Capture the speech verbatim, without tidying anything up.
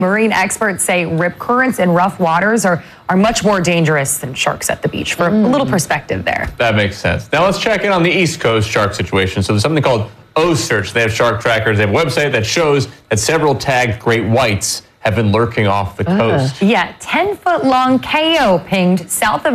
Marine experts say rip currents in rough waters are, are much more dangerous than sharks at the beach. For mm. a little perspective there. That makes sense. Now let's check in on the East Coast shark situation. So there's something called O-Search. They have shark trackers. They have a website that shows that several tagged great whites have been lurking off the coast. Uh, yeah, ten foot long K O pinged south of